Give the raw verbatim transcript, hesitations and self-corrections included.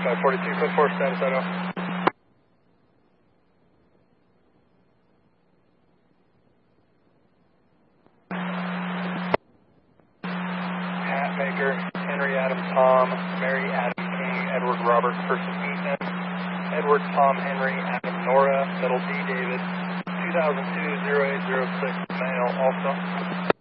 five forty-two, code four, status Idaho. Hatmaker, Henry Adam Tom, Mary Adam King, Edward Robert Person Ethan, Edward Tom Henry Adam Nora, Middle D David, two thousand two, zero eight zero six, male also.